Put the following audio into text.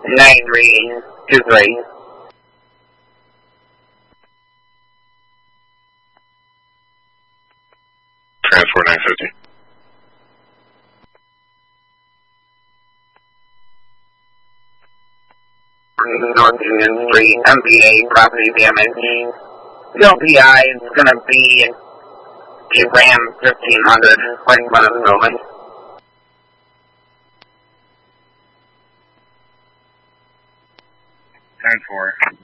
9 reading 23. Transport 950. North Union Street, MPA, property damage. The LPI is going to be a Ram 1500 right in front of the building. 10-4.